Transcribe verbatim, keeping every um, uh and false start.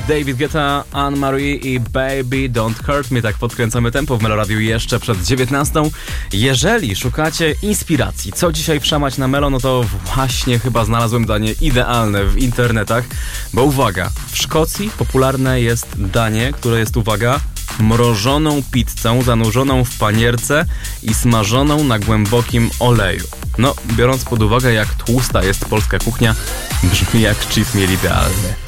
David Guetta, Anne-Marie i Baby Don't Hurt Me. Tak podkręcamy tempo w Meloradiu jeszcze przed dziewiętnastą. Jeżeli szukacie inspiracji, co dzisiaj wszamać na Melo, no to właśnie chyba znalazłem danie idealne w internetach. Bo uwaga, w Szkocji popularne jest danie, które jest, uwaga, mrożoną pizzą zanurzoną w panierce i smażoną na głębokim oleju. No, biorąc pod uwagę, jak tłusta jest polska kuchnia, brzmi jak cheat meal idealny.